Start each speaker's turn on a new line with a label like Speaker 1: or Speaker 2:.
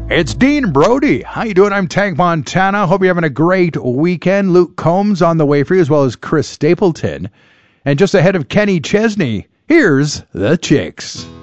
Speaker 1: It's Dean Brody. How you doing? I'm Tank Montana. Hope you're having a great weekend. Luke Combs on the way for you, as well as Chris Stapleton. And just ahead of Kenny Chesney, here's the Chicks.